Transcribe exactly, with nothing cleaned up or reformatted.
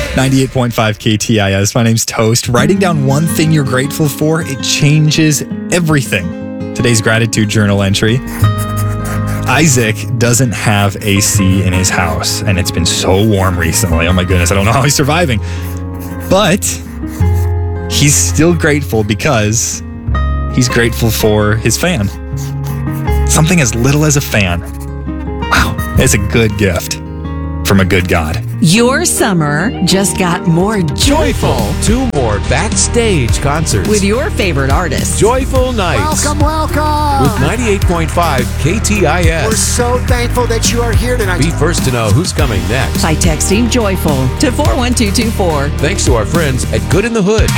ninety-eight point five K T I S. My name's Toast. Writing down one thing you're grateful for, it changes everything. Today's gratitude journal entry. Isaac doesn't have A C in his house, and it's been so warm recently. Oh my goodness, I don't know how he's surviving. But he's still grateful because he's grateful for his fan. Something as little as a fan. Wow, it's a good gift from a good God. Your summer just got more joyful. Two more backstage concerts With your favorite artists. Joyful Nights. Welcome, welcome. With ninety-eight point five K T I S. We're so thankful that you are here tonight. Be first to know who's coming next. By texting joyful to four one two two four. Thanks to our friends at Good in the Hood.